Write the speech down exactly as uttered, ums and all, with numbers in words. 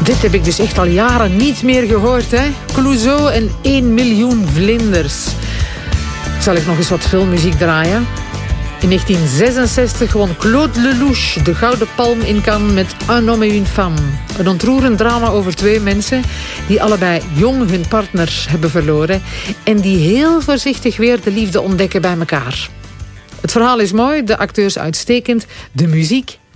Dit heb ik dus echt al jaren niet meer gehoord, hè? Clouseau en één miljoen vlinders. Zal ik nog eens wat filmmuziek draaien? In negentien zesenzestig won Claude Lelouch de Gouden Palm in Cannes met Un homme et une femme. Een ontroerend drama over twee mensen die allebei jong hun partner hebben verloren en die heel voorzichtig weer de liefde ontdekken bij elkaar. Het verhaal is mooi, de acteurs uitstekend, de muziek